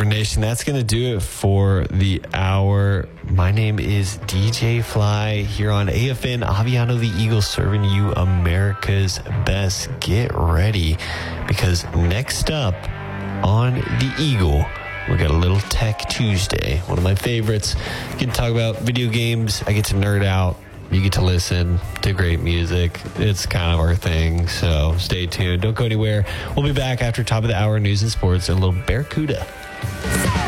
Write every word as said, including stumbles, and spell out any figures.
Nation, that's going to do it for the hour. My name is D J Fly here on A F N Aviano the Eagle, serving you America's best. Get ready, because next up on the Eagle, we got a little Tech Tuesday, one of my favorites. You can talk about video games. I get to nerd out. You get to listen to great music. It's kind of our thing, so stay tuned. Don't go anywhere. We'll be back after top of the hour news and sports and a little Barracuda.